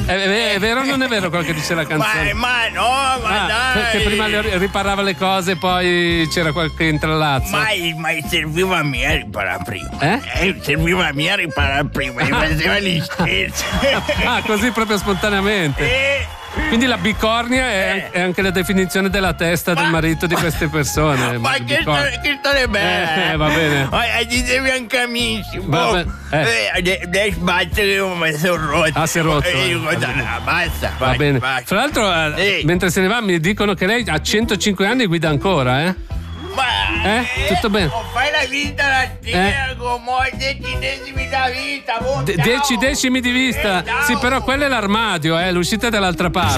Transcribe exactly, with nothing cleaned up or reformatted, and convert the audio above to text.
È, è, è vero o non è vero quello che dice la canzone? Ma, ma no, ma ah, dai. Perché prima le riparava le cose e poi c'era qualche intrallazzo. Ma, ma serviva a me a riparare prima. Eh? eh serviva a me a riparare prima, mi faceva gli scherzi. Ah, così proprio spontaneamente. Eh. Quindi la bicornia è, è anche la definizione della testa ma, del marito di queste persone. Ma che storia, che storia bella! Eh, eh, va bene. Ma dicevi anche amici. Va eh. eh, Adesso basta che mi sono rotto. Ah, si è rotto. Eh, Eh, basta, basta. Va vai, bene. vai. Fra l'altro, eh. mentre se ne va, mi dicono che lei a centocinque anni guida ancora, eh? Ma eh? Tutto bene? Fai la vita lattina eh? Con dieci decimi da vita. De- dieci decimi di vista. Eh, sì, però quello è l'armadio, eh? L'uscita dall'altra parte.